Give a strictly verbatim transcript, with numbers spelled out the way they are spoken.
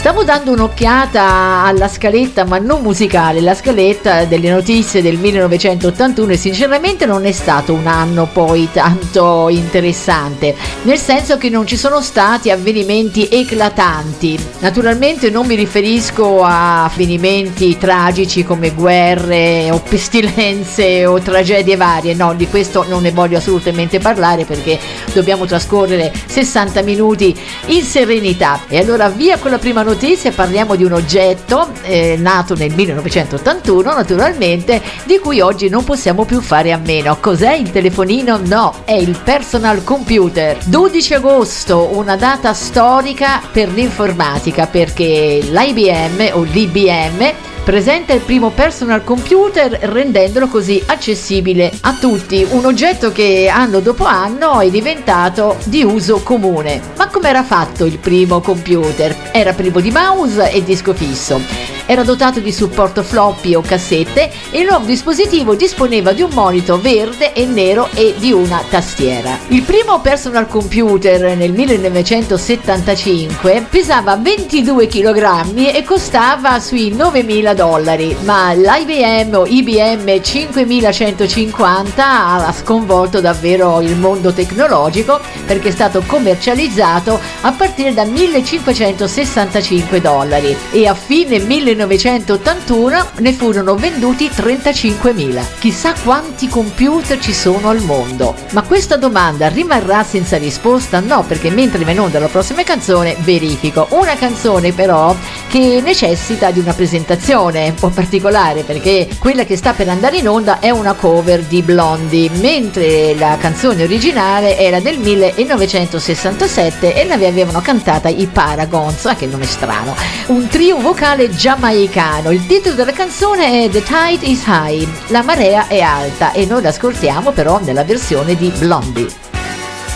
Stavo dando un'occhiata alla scaletta, ma non musicale, la scaletta delle notizie del millenovecentottantuno, e sinceramente non è stato un anno poi tanto interessante, nel senso che non ci sono stati avvenimenti eclatanti. Naturalmente non mi riferisco a avvenimenti tragici come guerre o pestilenze o tragedie varie, no, di questo non ne voglio assolutamente parlare, perché dobbiamo trascorrere sessanta minuti in serenità. E allora via con la prima notizia. Notizia, parliamo di un oggetto eh, nato nel millenovecentottantuno, naturalmente, di cui oggi non possiamo più fare a meno. Cos'è il telefonino? No, è il personal computer. dodici agosto, una data storica per l'informatica, perché l'I B M o l'I B M presenta il primo personal computer, rendendolo così accessibile a tutti, un oggetto che anno dopo anno è diventato di uso comune. Ma come era fatto il primo computer? Era privo di mouse e disco fisso, era dotato di supporto floppy o cassette e il nuovo dispositivo disponeva di un monitor verde e nero e di una tastiera. Il primo personal computer nel millenovecentosettantacinque pesava ventidue chilogrammi e costava sui novemila dollari, ma l'I B M o I B M cinquemilacentocinquanta ha sconvolto davvero il mondo tecnologico, perché è stato commercializzato a partire da millecinquecentosessantacinque dollari e a fine millenovecentottantuno ne furono venduti trentacinquemila. Chissà quanti computer ci sono al mondo. Ma questa domanda rimarrà senza risposta? No, perché mentre va in onda la prossima canzone verifico una canzone però che necessita di una presentazione un po' particolare, perché quella che sta per andare in onda è una cover di Blondie, mentre la canzone originale era del millenovecentosessantasette e l'avevano cantata i Paragons, ah, che nome strano, un trio vocale giamaicano. Il titolo della canzone è The Tide is High, la marea è alta, e noi l'ascoltiamo però nella versione di Blondie.